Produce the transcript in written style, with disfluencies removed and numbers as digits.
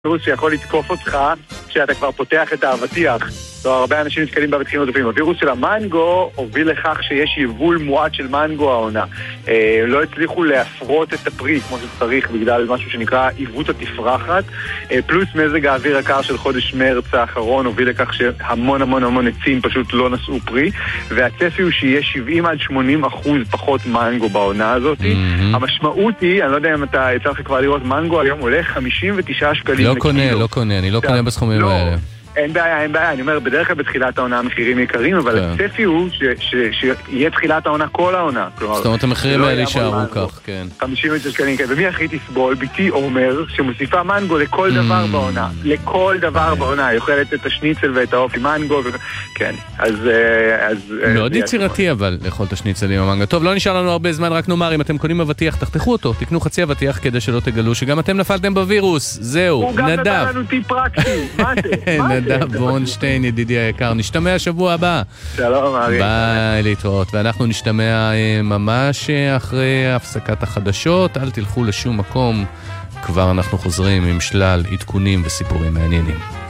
וירוס שיכול לתקוף אותך כשאתה כבר פותח את האבטיח. לא, הרבה אנשים נתקלים בה בתחינות טובים. הווירוס של המנגו הוביל לכך שיש יבול מועט של מנגו העונה. לא הצליחו להפרות את הפרי כמו שצריך בגלל משהו שנקרא עיוות התפרחת. פלוס מזג האוויר הקר של חודש מרץ האחרון הוביל לכך שהמון המון המון עצים פשוט לא נשאו פרי. והצפי הוא שיהיה 70-80% פחות מנגו בעונה הזאת. המשמעות היא, אני לא יודע אם אתה יצא לך כבר לראות, מנגו היום עולה 59 שקלים. לא קונה, אני לא קונה בסכומים האלה. אין בעיה, אני אומר, בדרך כלל בתחילת העונה המחירים יקרים, אבל הצפי הוא שיהיה תחילת העונה כל העונה. זאת אומרת, המחירים האלה יישארו כך, כן. 59 שקלים, כן. ומי הכי תסבול? ביתי אומר שמוסיפה מנגו לכל דבר בעונה. לכל דבר בעונה. היא אוכלת את השניצל ואת האופי מנגו, כן. אז מאוד יצירתי, אבל לאכול את השניצל עם המנגו. טוב, לא נשאר לנו הרבה זמן, רק נאמר, אם אתם קונים אבטיח, תחתכו אותו, תקנו חצי אבטיח כדי שלא תגלו שגם אתם נפלתם בווירוס. זהו, נדב. הוא גם נתן לנו טיפ פרקטי. מה זה? נדב בורנשטיין, ידידי היקר, נשתמע שבוע הבא. שלום, ארי. ביי, להתראות. ואנחנו נשתמע ממש אחרי הפסקת החדשות. אל תלכו לשום מקום. כבר אנחנו חוזרים עם שלל עדכונים וסיפורים מעניינים.